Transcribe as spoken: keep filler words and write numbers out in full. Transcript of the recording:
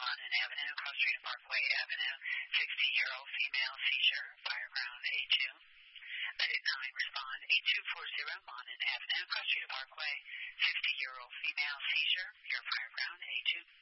Monon Avenue, Cross Street and Parkway Avenue, sixty-year-old female, seizure, fireground A two. Medic nine, respond eight two four zero, Monon Avenue, Cross Street and Parkway, sixty-year-old female, seizure, your fireground A two.